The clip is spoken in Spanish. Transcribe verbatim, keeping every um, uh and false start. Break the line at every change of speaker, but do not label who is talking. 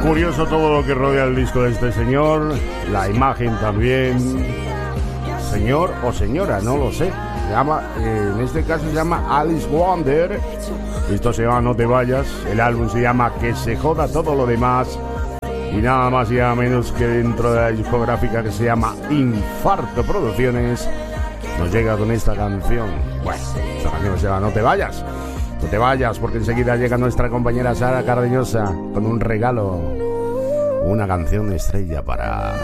Curioso todo lo que rodea el disco de este señor, la imagen también. Señor o señora, no lo sé. Se llama, eh, en este caso se llama Alice Wonder. Esto se llama No te vayas. El álbum se llama Que se joda todo lo demás. Y nada más y nada menos que dentro de la discográfica que se llama Infarto Producciones, nos llega con esta canción. Bueno, esta canción se llama No te vayas. No te vayas, porque enseguida llega nuestra compañera Sara Cardeñosa con un regalo, una canción estrella para